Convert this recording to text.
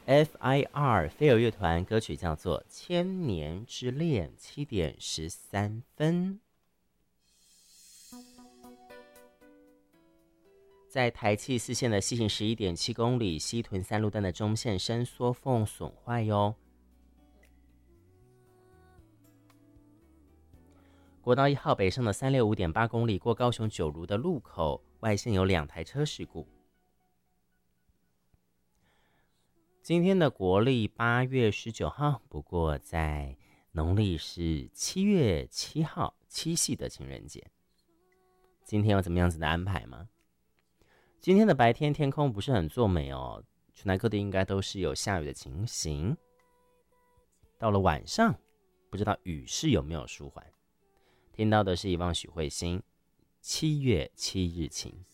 FIR 飞儿乐团歌曲叫做《千年之恋》，7:13。在台气4线的西行11.7公里，西屯3路段的中线伸缩缝损坏哟。国道1号北上的365.8公里，过高雄九如的路口，外线有2台车事故。今天的国历8月19号，不过在农历是7月7号，七夕的情人节。今天有怎么样子的安排吗？今天的白天天空不是很作美哦，全台各地应该都是有下雨的情形。到了晚上，不知道雨势有没有舒缓。听到的是遗忘许慧欣，7月7日晴。